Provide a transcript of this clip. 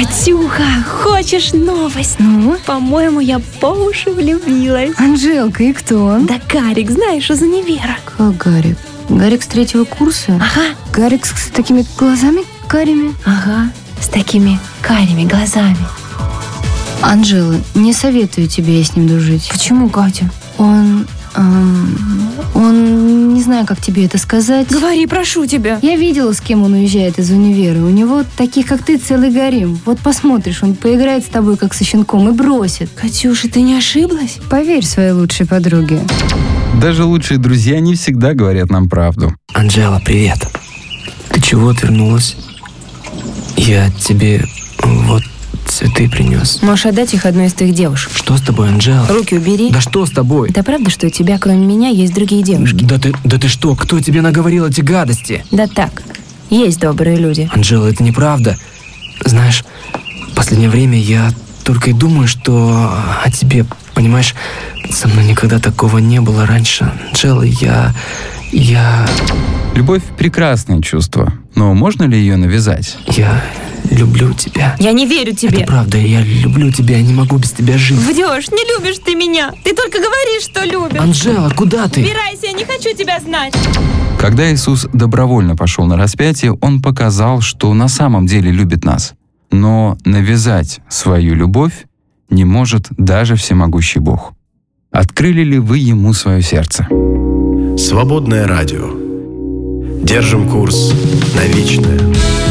Катюха, хочешь новость? Ну? По-моему, я по уши влюбилась. Анжелка, и кто он? Да Гарик, знаешь, из универа. Как Гарик? Гарик с 3-го курса? Ага, Гарик с такими глазами карими? ага, с такими карими глазами. Анжела, не советую тебе с ним дружить. Почему, Катя? Он, не знаю, как тебе это сказать. Говори, прошу тебя. Я видела, с кем он уезжает из универа. У него таких, как ты, целый гарем. Вот посмотришь, он поиграет с тобой, как со щенком, и бросит. Катюша, ты не ошиблась? Поверь своей лучшей подруге. Даже лучшие друзья не всегда говорят нам правду. Анжела, привет. Ты чего отвернулась? Я тебе вот цветы принес. Можешь отдать их одной из твоих девушек. Что с тобой, Анжела? Руки убери. Да что с тобой? Это правда, что у тебя, кроме меня, есть другие девушки? Да ты что? Кто тебе наговорил эти гадости? Да так, есть добрые люди. Анжела, это неправда. Знаешь, в последнее время я только и думаю, что о тебе, понимаешь, со мной никогда такого не было раньше. Анжела, я... Любовь – прекрасное чувство, но можно ли ее навязать? Я люблю тебя. Я не верю тебе. Это правда, я люблю тебя, я не могу без тебя жить. Врешь, не любишь ты меня. Ты только говоришь, что любишь. Анжела, куда ты? Убирайся, я не хочу тебя знать. Когда Иисус добровольно пошел на распятие, Он показал, что на самом деле любит нас. Но навязать свою любовь не может даже всемогущий Бог. Открыли ли вы Ему свое сердце? Свободное радио. Держим курс на вечное.